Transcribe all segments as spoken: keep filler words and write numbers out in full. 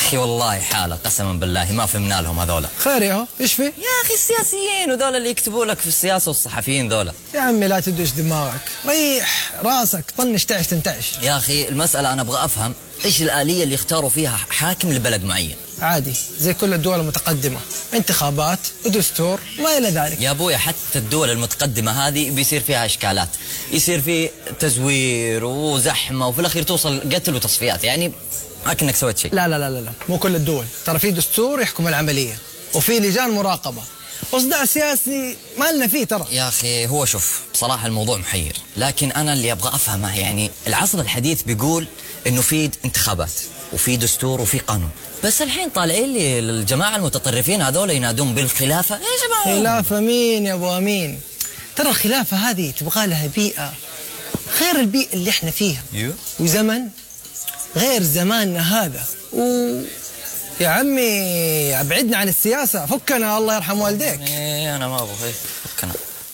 أخي والله حالة قسما بالله ما فهمنا لهم هذولا. خير يا هو ايش في؟ يا أخي السياسيين وذولا اللي يكتبوا لك في السياسة والصحفيين ذولا. يا عمي لا تدوش دماغك، ريح راسك، طنش تعش تنتعش. يا أخي المسألة أنا أبغى أفهم إيش الآلية اللي اختاروا فيها حاكم لبلد معين. عادي زي كل الدول المتقدمة، انتخابات ودستور ما إلى ذلك. يا أبويا حتى الدول المتقدمة هذه بيصير فيها إشكالات، يصير في تزوير وزحمة وفي الأخير توصل قتل وتصفيات، يعني ما كأنك سويت شيء. لا لا لا لا مو كل الدول، ترى في دستور يحكم العملية وفي لجان مراقبة، وصداع سياسي ما لنا فيه ترى. يا أخي هو شوف بصراحة الموضوع محير، لكن أنا اللي أبغى أفهمه يعني العصر الحديث بيقول إنه في انتخابات وفي دستور وفي قانون، بس الحين طالعين لي الجماعة المتطرفين هذول ينادون بالخلافة. إيش يا جماعة؟ خلافة مين يا أبو أمين؟ ترى الخلافة هذه تبغى لها بيئة غير البيئة اللي احنا فيها، وزمن غير زماننا هذا، و يا عمي ابعدنا عن السياسة، فكنا الله يرحم والديك. ايه انا ما ابغى فكنا.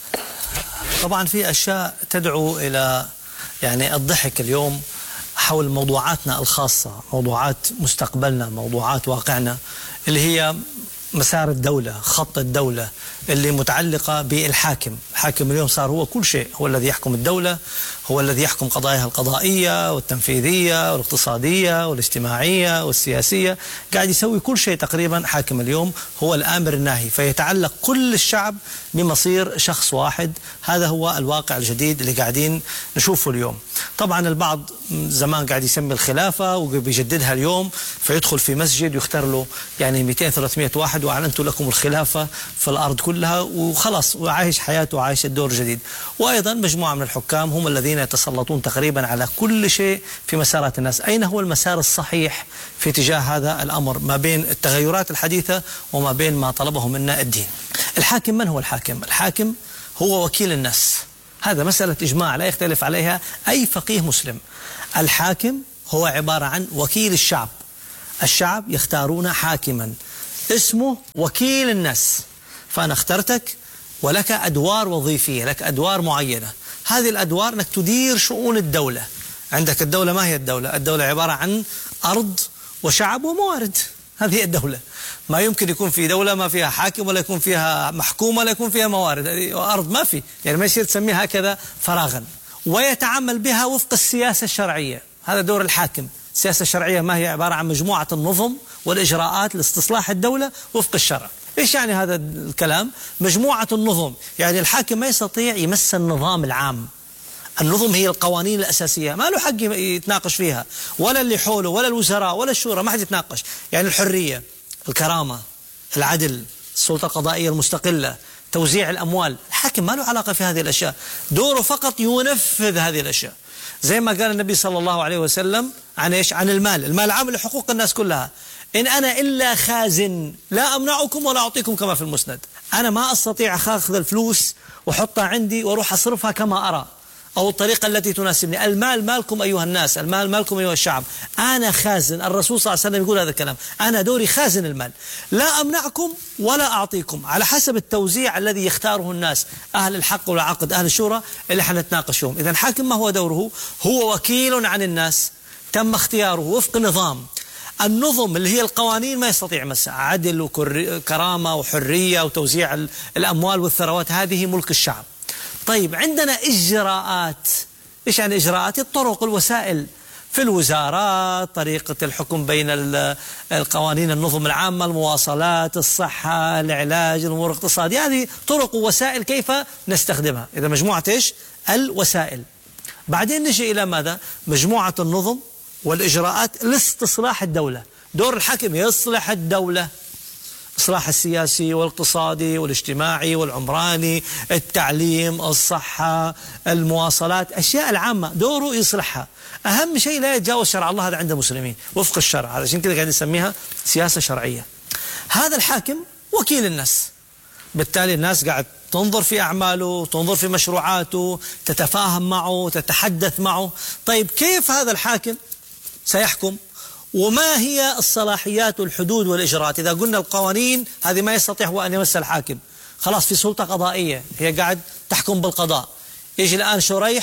طبعا في اشياء تدعو الى يعني الضحك اليوم حول موضوعاتنا الخاصة، موضوعات مستقبلنا، موضوعات واقعنا، اللي هي مسار الدولة، خط الدولة اللي متعلقة بالحاكم. الحاكم اليوم صار هو كل شيء، هو الذي يحكم الدولة، هو الذي يحكم قضاياها القضائية والتنفيذية والاقتصادية والاجتماعية والسياسية، قاعد يسوي كل شيء تقريبا. حاكم اليوم هو الآمر الناهي، فيتعلق كل الشعب بمصير شخص واحد. هذا هو الواقع الجديد اللي قاعدين نشوفه اليوم. طبعا البعض زمان قاعد يسمي الخلافة وبيجددها اليوم، فيدخل في مسجد ويختار له يعني مئتين ثلاثمئة واحد وأعلنت لكم الخلافة في الأرض كلها وخلاص، وعايش حياته وعايش الدور الجديد. وأيضا مجموعة من الحكام هم الذين يتسلطون تقريبا على كل شيء في مسارات الناس. أين هو المسار الصحيح في اتجاه هذا الأمر ما بين التغيرات الحديثة وما بين ما طلبه منا الدين؟ الحاكم من هو الحاكم؟ الحاكم هو وكيل الناس، هذا مسألة إجماع لا يختلف عليها أي فقيه مسلم. الحاكم هو عبارة عن وكيل الشعب، الشعب يختارون حاكما اسمه وكيل الناس، فأنا اخترتك ولك أدوار وظيفية، لك أدوار معينة. هذه الأدوار أنك تدير شؤون الدولة. عندك الدولة، ما هي الدولة؟ الدولة عبارة عن أرض وشعب وموارد، هذه الدولة. ما يمكن يكون في دولة ما فيها حاكم ولا يكون فيها محكومة ولا يكون فيها موارد، أرض ما في، يعني ما يصير تسميها هكذا فراغا. ويتعامل بها وفق السياسة الشرعية، هذا دور الحاكم. السياسة الشرعية ما هي؟ عبارة عن مجموعة النظم والإجراءات لاستصلاح الدولة وفق الشرع. إيش يعني هذا الكلام؟ مجموعة النظم، يعني الحاكم ما يستطيع يمس النظام العام. النظم هي القوانين الأساسية، ما له حق يتناقش فيها، ولا اللي حوله ولا الوزراء ولا الشورى، ما حد يتناقش. يعني الحرية، الكرامة، العدل، السلطة القضائية المستقلة، توزيع الأموال، الحاكم ما له علاقة في هذه الأشياء، دوره فقط ينفذ هذه الأشياء. زي ما قال النبي صلى الله عليه وسلم عن إيش؟ عن المال، المال عام لحقوق الناس كلها. إن أنا إلا خازن لا أمنعكم ولا أعطيكم، كما في المسند. أنا ما أستطيع أخذ الفلوس وحطها عندي وأروح أصرفها كما أرى أو الطريقة التي تناسبني. المال مالكم أيها الناس، المال مالكم أيها الشعب، أنا خازن. الرسول صلى الله عليه وسلم يقول هذا الكلام، أنا دوري خازن المال، لا أمنعكم ولا أعطيكم، على حسب التوزيع الذي يختاره الناس، أهل الحق والعقد، أهل الشورى اللي حنتناقش فيهم. إذا الحاكم ما هو دوره؟ هو وكيل عن الناس، تم اختياره وفق نظام. النظم اللي هي القوانين ما يستطيع يمسها، عدل وكرامة وحرية وتوزيع الأموال والثروات، هذه ملك الشعب. طيب عندنا إجراءات. إيش يعني إجراءات؟ الطرق، الوسائل في الوزارات، طريقة الحكم بين القوانين، النظم العامة، المواصلات، الصحة، العلاج، الأمور الاقتصادية، هذه طرق ووسائل كيف نستخدمها. إذا مجموعة إيش؟ الوسائل. بعدين نجي إلى ماذا؟ مجموعة النظم والإجراءات لاستصلاح الدولة. دور الحاكم يصلح الدولة، الإصلاح السياسي والاقتصادي والاجتماعي والعمراني، التعليم، الصحة، المواصلات، أشياء العامة دوره يصلحها. أهم شيء لا يتجاوز شرع الله، هذا عند المسلمين وفق الشرع، عشان كده قاعد نسميها سياسة شرعية. هذا الحاكم وكيل الناس، بالتالي الناس قاعد تنظر في أعماله، تنظر في مشروعاته، تتفاهم معه، تتحدث معه. طيب كيف هذا الحاكم سيحكم؟ وما هي الصلاحيات والحدود والإجراءات؟ إذا قلنا القوانين هذه ما يستطيع هو أن يمس الحاكم، خلاص في سلطة قضائية هي قاعد تحكم بالقضاء. يجي الآن شريح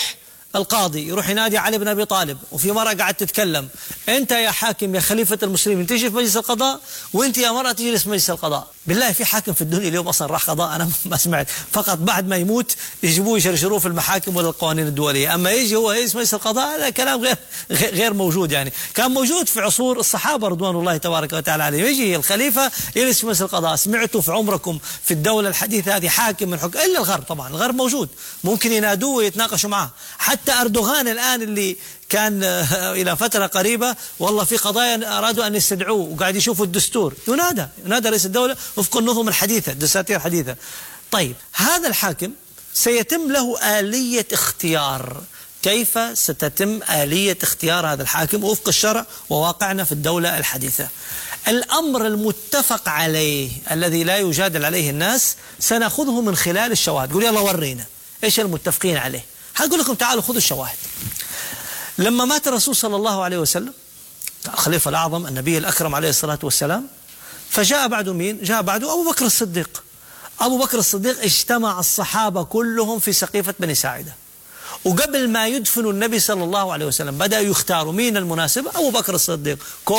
القاضي يروح ينادي علي بن أبي طالب، وفي مرة قاعد تتكلم، أنت يا حاكم يا خليفة المسلمين تجي في مجلس القضاء، وأنت يا مرة تجلس في مجلس القضاء. بالله في حاكم في الدنيا اليوم أصلا راح قضاء؟ أنا ما سمعت، فقط بعد ما يموت يجيبوه يشرشروه في المحاكم ولا القوانين الدولية، أما يجي هو يجلس مجلس القضاء هذا كلام غير غير موجود. يعني كان موجود في عصور الصحابة رضوان الله تبارك وتعالى عليهم، يجي الخليفة يجلس في مجلس القضاء. سمعتوا في عمركم في الدولة الحديثة هذه حاكم من حكم إلا الغرب؟ طبعا الغرب موجود، ممكن ينادوه ويتناقشوا معه. حتى أردوغان الآن اللي كان إلى فترة قريبة والله في قضايا أرادوا أن يستدعوه وقاعد يشوفوا الدستور، ينادى ينادى رئيس الدولة وفق النظم الحديثة الدساتير الحديثة. طيب هذا الحاكم سيتم له آلية اختيار. كيف ستتم آلية اختيار هذا الحاكم وفق الشرع وواقعنا في الدولة الحديثة؟ الأمر المتفق عليه الذي لا يجادل عليه الناس سنأخذه من خلال الشواهد. قول يلا ورينا إيش المتفقين عليه. هقول لكم تعالوا خذوا الشواهد. لما مات الرسول صلى الله عليه وسلم الخليفة الأعظم النبي الأكرم عليه الصلاة والسلام، فجاء بعده مين؟ جاء بعده أبو بكر الصديق. أبو بكر الصديق اجتمع الصحابة كلهم في سقيفة بني ساعدة، وقبل ما يدفنوا النبي صلى الله عليه وسلم بدأوا يختاروا مين المناسب؟ أبو بكر الصديق.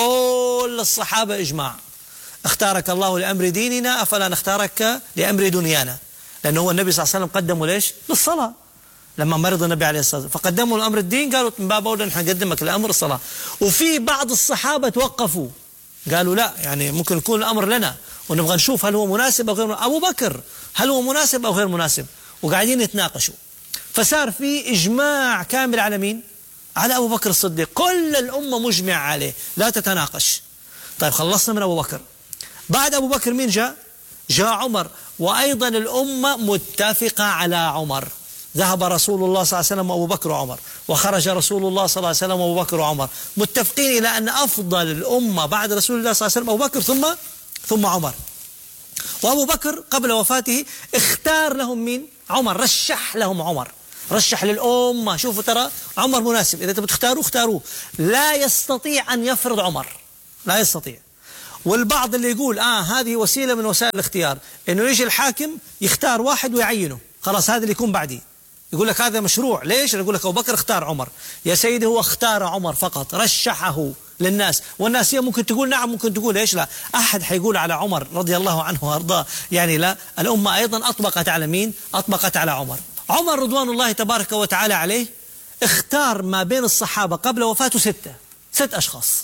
كل الصحابة إجماع، اختارك الله لأمر ديننا أفلا نختارك لأمر دنيانا، لأنه هو النبي صلى الله عليه وسلم قدموا ليش؟ للصلاة. لما مرض النبي عليه الصلاة والسلام فقدموا الأمر الدين، قالوا من باب أولى نحن نقدمك لأمر الصلاة. وفي بعض الصحابة توقفوا قالوا لا، يعني ممكن يكون الأمر لنا ونبغى نشوف هل هو مناسب أو غير مناسب. أبو بكر هل هو مناسب أو غير مناسب؟ وقاعدين يتناقشوا، فصار في إجماع كامل على مين؟ على أبو بكر الصديق. كل الأمة مجمع عليه لا تتناقش. طيب خلصنا من أبو بكر. بعد أبو بكر مين جاء؟ جاء عمر، وأيضا الأمة متفقة على عمر. ذهب رسول الله صلى الله عليه وسلم وأبو بكر وعمر، وخرج رسول الله صلى الله عليه وسلم وأبو بكر وعمر، متفقين إلى أن أفضل الأمة بعد رسول الله صلى الله عليه وسلم أبو بكر ثم ثم عمر. وأبو بكر قبل وفاته اختار لهم مين؟ عمر. رشح لهم عمر، رشح للأمة شوفوا ترى عمر مناسب، إذا تبغوا تختاروه اختاروه. لا يستطيع أن يفرض عمر، لا يستطيع. والبعض اللي يقول آه هذه وسيلة من وسائل الاختيار، إنه يجي الحاكم يختار واحد ويعينه، خلاص هذا اللي يكون بعدي. يقول لك هذا مشروع، ليش؟ يقول لك أبو بكر اختار عمر. يا سيدي هو اختار عمر فقط، رشحه للناس، والناس هي ممكن تقول نعم ممكن تقول ايش لا. أحد حيقول على عمر رضي الله عنه وارضاه يعني لا. الأمة أيضا أطبقت على مين؟ أطبقت على عمر. عمر رضوان الله تبارك وتعالى عليه اختار ما بين الصحابة قبل وفاته ستة ست أشخاص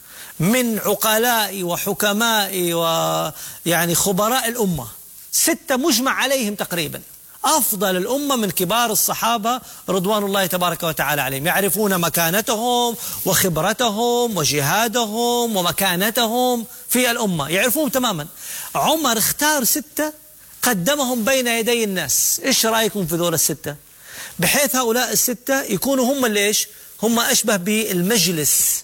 من عقلاء وحكماء ويعني خبراء الأمة، ستة مجمع عليهم تقريبا، أفضل الأمة من كبار الصحابة رضوان الله تبارك وتعالى عليهم، يعرفون مكانتهم وخبرتهم وجهادهم ومكانتهم في الأمة، يعرفون تماما. عمر اختار ستة قدمهم بين يدي الناس. إيش رأيكم في ذول الستة؟ بحيث هؤلاء الستة يكونوا هم اللي إيش؟ هم أشبه بالمجلس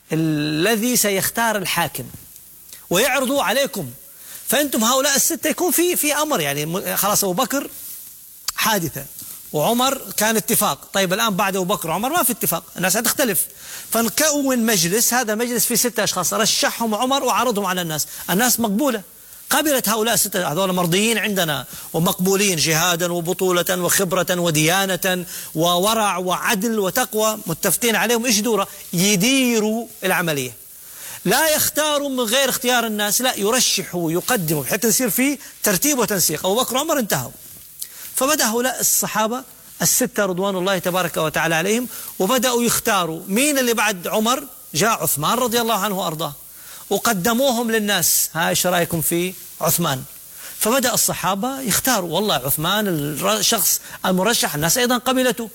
الذي سيختار الحاكم ويعرضوا عليكم. فأنتم هؤلاء الستة يكون في في أمر، يعني خلاص أبو بكر حادثة وعمر كان اتفاق. طيب الآن بعد أبو بكر وعمر ما في اتفاق، الناس هتختلف، فنكون مجلس، هذا مجلس فيه ستة أشخاص، رشحهم عمر وعرضهم على الناس. الناس مقبولة، قبلت هؤلاء الستة، هذول مرضيين عندنا ومقبولين جهادا وبطولة وخبرة وديانة وورع وعدل وتقوى، متفقين عليهم. إيش دوره؟ يديروا العملية، لا يختاروا من غير اختيار الناس، لا يرشحوا يقدموا حتى يصير في ترتيب وتنسيق. أبو بكر وعمر انتهوا، فبدأ هؤلاء الصحابة الستة رضوان الله تبارك وتعالى عليهم وبدأوا يختاروا مين اللي بعد عمر. جاء عثمان رضي الله عنه وأرضاه وقدموهم للناس، ها ايش رايكم في عثمان؟ فبدأ الصحابة يختاروا، والله عثمان الشخص المرشح، الناس أيضا قبلته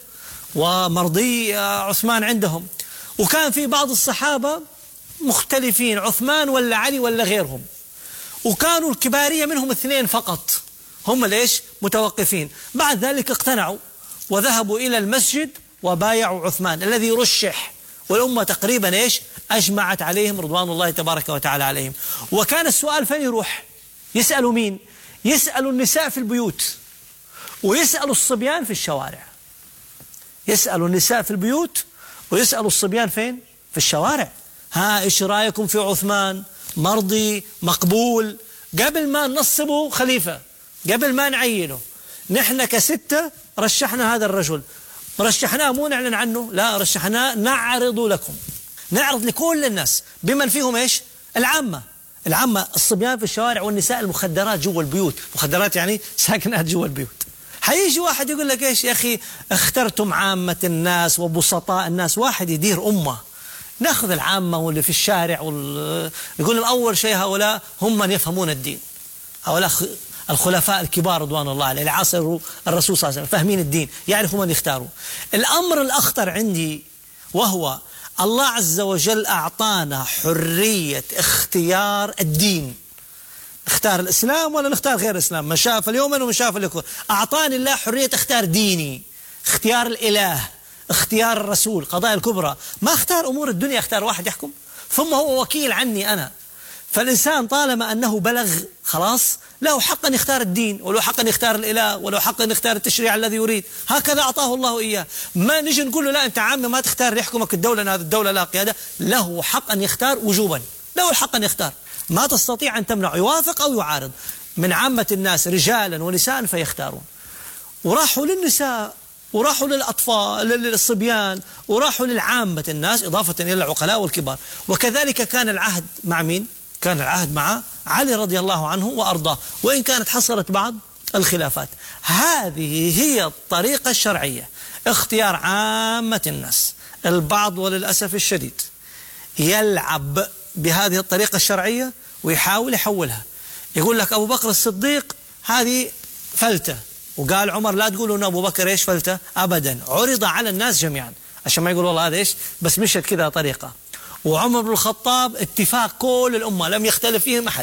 ومرضي عثمان عندهم. وكان في بعض الصحابة مختلفين، عثمان ولا علي ولا غيرهم، وكانوا الكبارية منهم اثنين فقط هم ليش متوقفين. بعد ذلك اقتنعوا وذهبوا إلى المسجد وبايعوا عثمان الذي رشح، والأمة تقريبا ايش أجمعت عليهم رضوان الله تبارك وتعالى عليهم. وكان السؤال فين يروح؟ يسألوا مين؟ يسألوا النساء في البيوت، ويسألوا الصبيان في الشوارع. يسألوا النساء في البيوت ويسألوا الصبيان فين؟ في الشوارع. ها ايش رايكم في عثمان؟ مرضي مقبول؟ قبل ما ننصبه خليفة، قبل ما نعينه، نحن كستة رشحنا هذا الرجل، رشحناه مو نعلن عنه، لا رشحناه نعرض لكم، نعرض لكل الناس بمن فيهم إيش؟ العامة. العامة الصبيان في الشوارع والنساء المخدرات جوا البيوت، مخدرات يعني ساكنات جوا البيوت. حيجي واحد يقول لك إيش يا أخي اخترتم عامة الناس وبسطاء الناس، واحد يدير أمة. ناخذ العامة واللي في الشارع وال... يقول لهم أول شيء هؤلاء هم من يفهمون الدين، هؤلاء الخلفاء الكبار رضوان الله عليهم اللي عاصروا الرسول صلى الله عليه وسلم، فاهمين الدين، يعرفوا من يختاروا. الأمر الأخطر عندي وهو الله عز وجل أعطانا حرية اختيار الدين، اختار الإسلام ولا نختار غير الإسلام، من شاء فليؤمن ومن شاء فليكفر. أعطاني الله حرية اختيار ديني، اختيار الإله، اختيار الرسول، قضايا الكبرى. ما اختار أمور الدنيا، اختار واحد يحكم ثم هو وكيل عني أنا. فالإنسان طالما أنه بلغ خلاص له حق أن يختار الدين، وله حق أن يختار الإله، وله حق أن يختار التشريع الذي يريد. هكذا أعطاه الله إياه. ما نجي نقول له لا أنت عامي ما تختار يحكمك الدولة، هذه الدولة لا قيادة. له حق أن يختار وجوبا، له الحق أن يختار، ما تستطيع أن تمنع، يوافق أو يعارض. من عامة الناس رجالا ونساء فيختارون، وراحوا للنساء وراحوا للأطفال للصبيان وراحوا للعامة الناس إضافة إلى العقلاء والكبار. وكذلك كان العهد مع مين؟ كان العهد مع علي رضي الله عنه وأرضاه، وإن كانت حصلت بعض الخلافات. هذه هي الطريقة الشرعية، اختيار عامة الناس. البعض وللأسف الشديد يلعب بهذه الطريقة الشرعية ويحاول يحولها. يقول لك أبو بكر الصديق هذه فلتة، وقال عمر لا تقولوا أن أبو بكر إيش فلتة أبدا، عرض على الناس جميعا عشان ما يقول والله هذا إيش بس مشت كذا طريقة. وعمر بن الخطاب اتفاق كل الأمة لم يختلف فيهم أحد.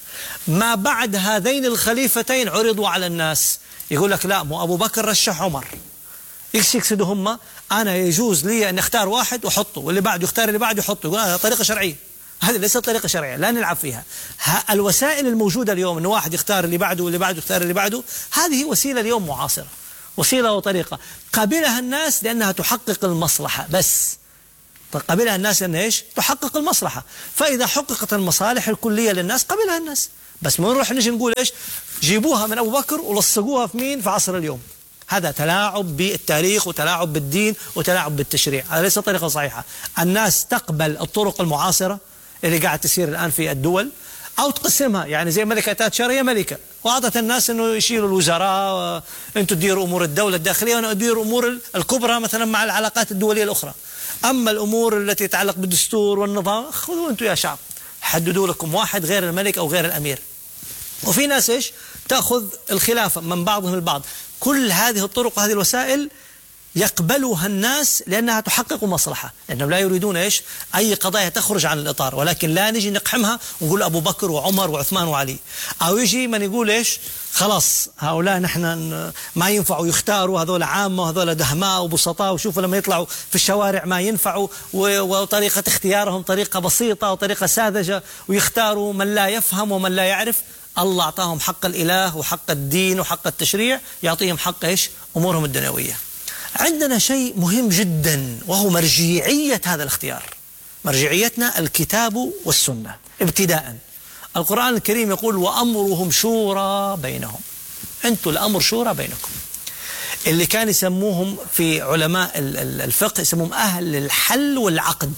ما بعد هذين الخليفتين عرضوا على الناس، يقول لك لا مو أبو بكر رشح عمر، ايش يقصدوا هم؟ أنا يجوز لي أن اختار واحد وحطه، واللي بعده يختار اللي بعده يحطه. يقول هذا طريقة شرعية، هذه ليست طريقة شرعية لا نلعب فيها. الوسائل الموجودة اليوم أن واحد يختار اللي بعده واللي بعده يختار اللي بعده، هذه وسيلة اليوم معاصرة، وسيلة وطريقة قبلها الناس لأنها تحقق المصلحة بس. قبلها الناس لأنها إيش؟ تحقق المصلحة. فإذا حققت المصالح الكلية للناس قبلها الناس. بس ما نروح نجي نقول إيش جيبوها من أبو بكر ولصقوها في مين في عصر اليوم. هذا تلاعب بالتاريخ وتلاعب بالدين وتلاعب بالتشريع، هذا ليس طريقة صحيحة. الناس تقبل الطرق المعاصرة اللي قاعد تسير الآن في الدول، أو تقسمها، يعني زي ملكة تاتشر هي ملكة وأعطت الناس أنه يشيلوا الوزراء، أنتم تديروا أمور الدولة الداخلية وأنا أدير أمور الكبرى مثلا مع العلاقات الدولية الأخرى. أما الأمور التي تتعلق بالدستور والنظام خذوا أنتم يا شعب، حددوا لكم واحد غير الملك أو غير الأمير. وفي ناس إيش تأخذ الخلافة من بعضهم البعض. كل هذه الطرق وهذه الوسائل يقبلها الناس لأنها تحقق مصلحة، لأنهم لا يريدون إيش أي قضايا تخرج عن الإطار. ولكن لا نجي نقحمها ونقول أبو بكر وعمر وعثمان وعلي، أو يجي من يقول إيش خلاص هؤلاء نحن ما ينفعوا يختاروا، هذول عامة وهذول دهماء وبسطاء، وشوفوا لما يطلعوا في الشوارع ما ينفعوا، وطريقة اختيارهم طريقة بسيطة وطريقة ساذجة، ويختاروا من لا يفهم ومن لا يعرف. الله أعطاهم حق الإله وحق الدين وحق التشريع، يعطيهم حق إيش أمورهم الدنيوية. عندنا شيء مهم جدا وهو مرجعية هذا الاختيار. مرجعيتنا الكتاب والسنة ابتداء. القرآن الكريم يقول وأمرهم شورى بينهم. أنتوا الأمر شورى بينكم. اللي كان يسموهم في علماء الفقه يسموهم أهل الحل والعقد،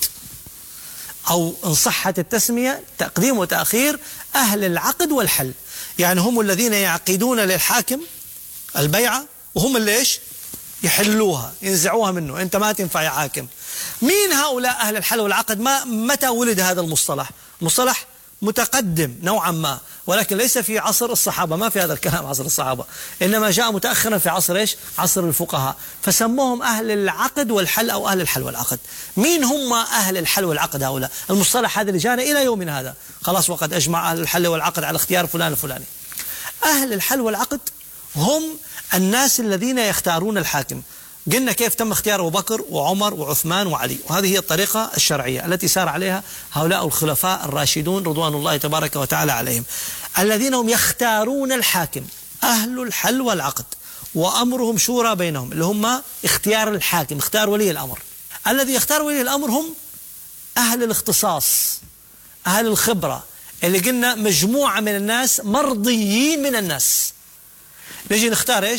أو إن صحت التسمية تقديم وتأخير أهل العقد والحل. يعني هم الذين يعقدون للحاكم البيعة، وهم اللي إيش يحلوها ينزعوها منه، أنت ما تنفع يا حاكم. مين هؤلاء أهل الحل والعقد؟ ما متى ولد هذا المصطلح؟ مصطلح متقدم نوعا ما، ولكن ليس في عصر الصحابة، ما في هذا الكلام عصر الصحابة، إنما جاء متأخرا في عصر إيش؟ عصر الفقهاء، فسموهم أهل العقد والحل أو أهل الحل والعقد. مين هم أهل الحل والعقد هؤلاء؟ المصطلح هذا اللي جانا إلى يومنا هذا، خلاص وقد أجمع أهل الحل والعقد على اختيار فلان الفلاني. أهل الحل والعقد هم الناس الذين يختارون الحاكم. قلنا كيف تم اختيار أبو بكر وعمر وعثمان وعلي، وهذه هي الطريقة الشرعية التي سار عليها هؤلاء الخلفاء الراشدون رضوان الله تبارك وتعالى عليهم، الذين هم يختارون الحاكم، أهل الحل والعقد، وأمرهم شورى بينهم، اللي هم اختيار الحاكم، اختار ولي الأمر. الذي يختار ولي الأمر هم أهل الاختصاص، أهل الخبرة، اللي قلنا مجموعة من الناس مرضيين من الناس. نجي نختار إيش؟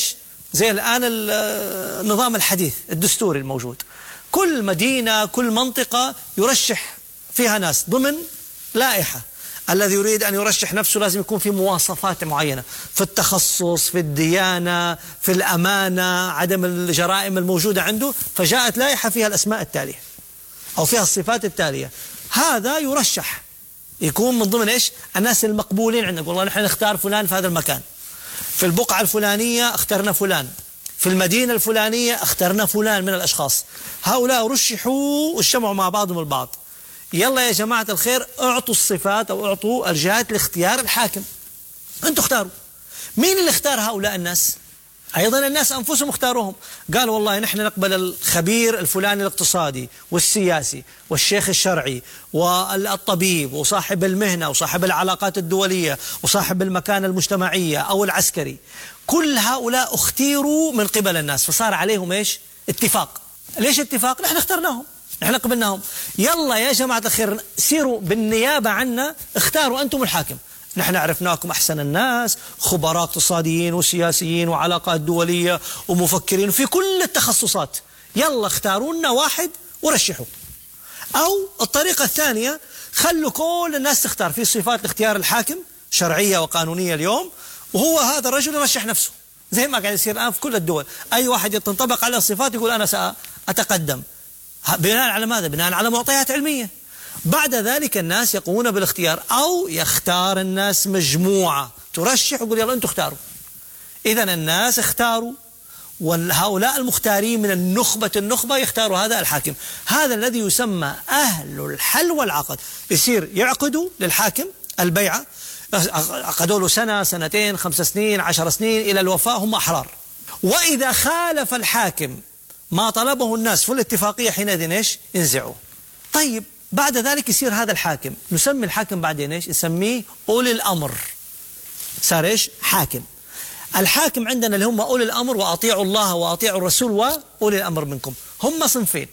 زي الآن النظام الحديث الدستوري الموجود، كل مدينة كل منطقة يرشح فيها ناس ضمن لائحة. الذي يريد أن يرشح نفسه لازم يكون في مواصفات معينة في التخصص، في الديانة، في الأمانة، عدم الجرائم الموجودة عنده. فجاءت لائحة فيها الأسماء التالية أو فيها الصفات التالية، هذا يرشح يكون من ضمن إيش؟ الناس المقبولين عندك. والله نحن نختار فلان في هذا المكان، في البقعة الفلانية اخترنا فلان، في المدينة الفلانية اخترنا فلان من الأشخاص. هؤلاء رشحوا واجتمعوا مع بعضهم البعض. يلا يا جماعة الخير اعطوا الصفات أو اعطوا الجهات لاختيار الحاكم. أنتوا اختاروا. مين اللي اختار هؤلاء الناس؟ أيضا الناس أنفسهم اختاروهم. قالوا والله نحن نقبل الخبير الفلاني الاقتصادي والسياسي والشيخ الشرعي والطبيب وصاحب المهنة وصاحب العلاقات الدولية وصاحب المكانة المجتمعية أو العسكري. كل هؤلاء اختيروا من قبل الناس، فصار عليهم إيش؟ اتفاق. ليش اتفاق؟ نحن اخترناهم، نحن قبلناهم. يلا يا جماعة الخير سيروا بالنيابة عنا، اختاروا أنتم الحاكم. نحن عرفناكم أحسن الناس، خبراء اقتصاديين وسياسيين وعلاقات دولية ومفكرين في كل التخصصات. يلا اختاروا لنا واحد ورشحوا. أو الطريقة الثانية، خلوا كل الناس تختار في صفات لاختيار الحاكم شرعية وقانونية اليوم، وهو هذا الرجل يرشح نفسه زي ما قاعد يصير الآن في كل الدول. أي واحد تنطبق على الصفات يقول أنا سأتقدم. بناء على ماذا؟ بناء على معطيات علمية. بعد ذلك الناس يقومون بالاختيار، أو يختار الناس مجموعة ترشح ويقول يلا أنتم اختاروا. إذا الناس اختاروا، وهؤلاء المختارين من النخبة النخبة يختاروا هذا الحاكم. هذا الذي يسمى أهل الحل والعقد. يصير يعقدوا للحاكم البيعة، عقدوا له سنة سنتين خمس سنين عشر سنين إلى الوفاة، هم أحرار. وإذا خالف الحاكم ما طلبه الناس في الاتفاقية حينئذ ايش؟ ينزعوه. طيب بعد ذلك يصير هذا الحاكم، نسمي الحاكم بعدين ايش؟ نسميه أولي الأمر. صار ايش؟ حاكم. الحاكم عندنا اللي هم أولي الأمر، وأطيعوا الله وأطيعوا الرسول وأولي الأمر منكم. هم صنفين،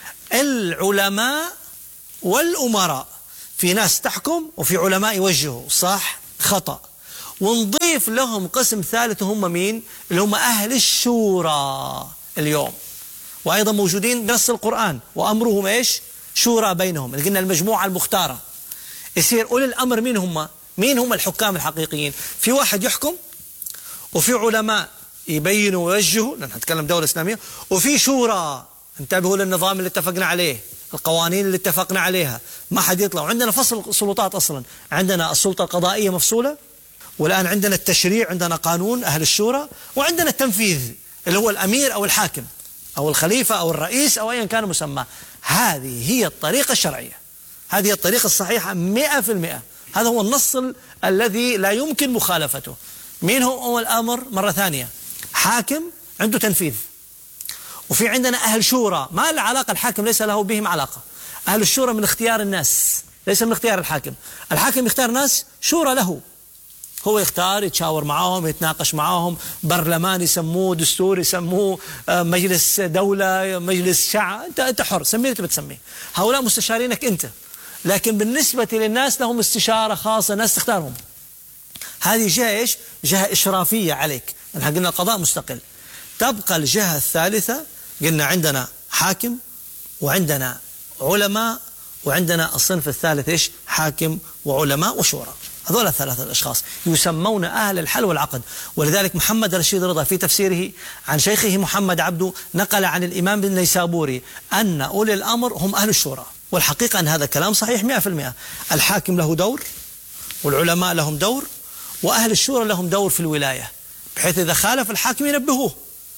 العلماء والأمراء. في ناس تحكم وفي علماء يوجهوا صح خطأ. ونضيف لهم قسم ثالث، هم مين؟ اللي هم أهل الشورى اليوم، وأيضا موجودين بنص القرآن، وأمرهم إيش؟ شورى بينهم. قلنا المجموعة المختارة. يصير أولي الأمر مين هم؟ مين هم الحكام الحقيقيين؟ في واحد يحكم، وفي علماء يبينوا ويوجهوا، لأن نتكلم دولة إسلامية، وفي شورى انتبهوا للنظام اللي اتفقنا عليه، القوانين اللي اتفقنا عليها، ما حد يطلع. وعندنا فصل سلطات أصلا، عندنا السلطة القضائية مفصولة، والآن عندنا التشريع، عندنا قانون أهل الشورى، وعندنا التنفيذ اللي هو الأمير أو الحاكم أو الخليفة أو الرئيس أو أيا كان مسماه. هذه هي الطريقة الشرعية، هذه الطريقة الصحيحة مئة في المئة. هذا هو النص الذي لا يمكن مخالفته. مين هو أول أمر؟ مرة ثانية، حاكم عنده تنفيذ، وفي عندنا أهل شورى. ما العلاقة؟ الحاكم ليس له بهم علاقة. أهل الشورى من اختيار الناس، ليس من اختيار الحاكم. الحاكم يختار ناس شورى له، هو يختار، يتشاور معهم، يتناقش معهم، برلمان يسموه، دستور يسموه، مجلس دولة، مجلس شعب، أنت أنت حر، سميه اللي بتسميه. هؤلاء مستشارينك أنت، لكن بالنسبة للناس لهم استشارة خاصة، ناس تختارهم. هذه جهة إيش؟ جهة إشرافية عليك. نحن قلنا القضاء مستقل. تبقى الجهة الثالثة، قلنا عندنا حاكم وعندنا علماء وعندنا الصنف الثالث إيش؟ حاكم وعلماء وشورى. هذول الثلاثة الأشخاص يسمون أهل الحل والعقد. ولذلك محمد رشيد رضا في تفسيره عن شيخه محمد عبده نقل عن الإمام بن نيسابوري أن أولي الأمر هم أهل الشورى. والحقيقة أن هذا كلام صحيح مئة في المئة. الحاكم له دور، والعلماء لهم دور، وأهل الشورى لهم دور في الولاية، بحيث إذا خالف الحاكم ينبهوه،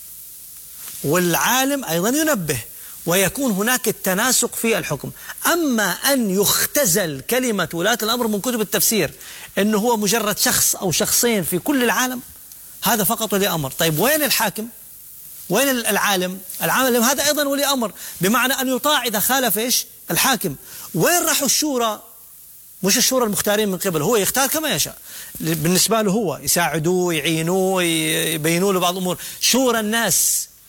والعالم أيضا ينبه، ويكون هناك التناسق في الحكم. أما أن يختزل كلمة ولاة الأمر من كتب التفسير أنه هو مجرد شخص أو شخصين في كل العالم، هذا فقط ولي أمر. طيب وين الحاكم؟ وين العالم؟ العالم هذا أيضا ولي أمر، بمعنى أن يطاع إذا خالف إيش؟ الحاكم. وين راحوا الشورى؟ مش الشورى المختارين من قبل، هو يختار كما يشاء بالنسبة له، هو يساعدوه، يعينوه، يبينوا له بعض الأمور. شورى الناس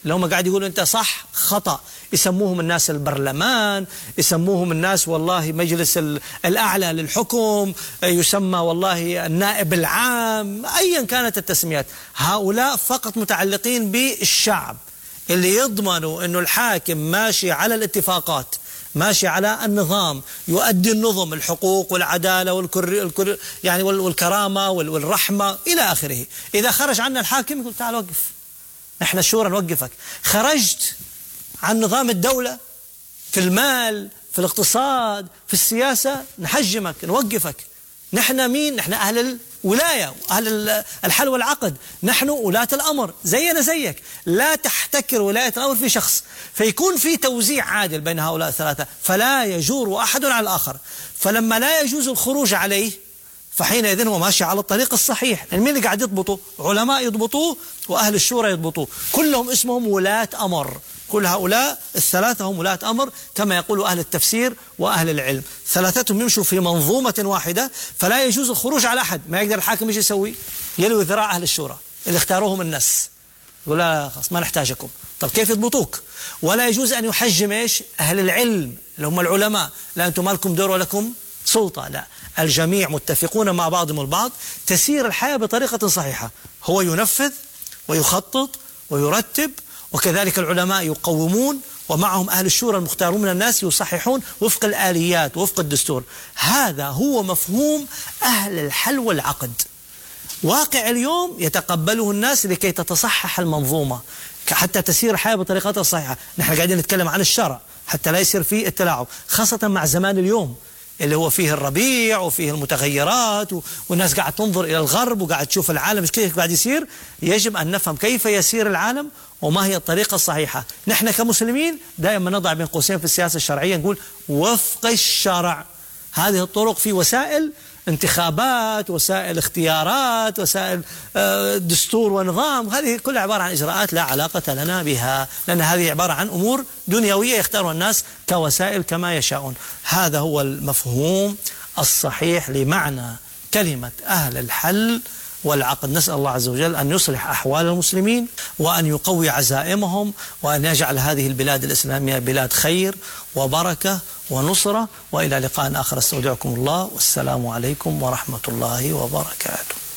اللي هم قاعد يقولوا أنت صح خطأ، يسموهم الناس البرلمان، يسموهم الناس والله مجلس الأعلى للحكم، يسمى والله النائب العام، أيا كانت التسميات. هؤلاء فقط متعلقين بالشعب اللي يضمنوا أنه الحاكم ماشي على الاتفاقات، ماشي على النظام، يؤدي النظم، الحقوق والعدالة والكر... يعني والكرامة والرحمة إلى آخره. إذا خرج عنا الحاكم يقول تعال وقف، نحن الشورى نوقفك. خرجت عن نظام الدولة في المال، في الاقتصاد، في السياسة، نحجمك، نوقفك. نحن مين؟ نحن أهل الولاية، أهل الحل والعقد، نحن ولاة الأمر زينا زيك. لا تحتكر ولاية الأمر في شخص، فيكون في توزيع عادل بين هؤلاء الثلاثة، فلا يجور أحد على الآخر. فلما لا يجوز الخروج عليه فحينئذ هو ماشي على الطريق الصحيح. يعني مين اللي قاعد يضبطه؟ علماء يضبطوه وأهل الشورى يضبطوه، كلهم اسمهم ولاة أمر. كل هؤلاء الثلاثة هم ولاة أمر كما يقول أهل التفسير وأهل العلم، ثلاثتهم يمشوا في منظومة واحدة، فلا يجوز الخروج على أحد. ما يقدر الحاكم ايش يسوي؟ يلوي ذراع أهل الشورى اللي اختاروهم الناس، يقول لا خلاص ما نحتاجكم. طب كيف يضبطوك؟ ولا يجوز أن يحجم ايش؟ أهل العلم اللي هم العلماء، لا أنتم ما لكم دور ولكم سلطة، لا، الجميع متفقون مع بعضهم البعض، تسير الحياة بطريقة صحيحة. هو ينفذ ويخطط ويرتب، وكذلك العلماء يقومون، ومعهم أهل الشورى المختارون من الناس يصححون وفق الآليات وفق الدستور. هذا هو مفهوم أهل الحل والعقد. واقع اليوم يتقبله الناس لكي تتصحح المنظومة، حتى تسير الحياة بطريقتها الصحيحة. نحن قاعدين نتكلم عن الشرع حتى لا يصير فيه التلاعب، خاصة مع زمان اليوم اللي هو فيه الربيع وفيه المتغيرات، والناس قاعد تنظر إلى الغرب وقاعد تشوف العالم كيف قاعد يسير. يجب أن نفهم كيف يسير العالم وما هي الطريقة الصحيحة. نحن كمسلمين دائما نضع بين قوسين في السياسة الشرعية نقول وفق الشرع. هذه الطرق في وسائل انتخابات، وسائل اختيارات، وسائل دستور ونظام، هذه كلها عبارة عن إجراءات لا علاقة لنا بها، لأن هذه عبارة عن أمور دنيوية يختارها الناس كوسائل كما يشاءون. هذا هو المفهوم الصحيح لمعنى كلمة أهل الحل والعقد. نسأل الله عز وجل أن يصلح أحوال المسلمين، وأن يقوي عزائمهم، وأن يجعل هذه البلاد الإسلامية بلاد خير وبركة ونصرة. وإلى لقاء آخر، استودعكم الله، والسلام عليكم ورحمة الله وبركاته.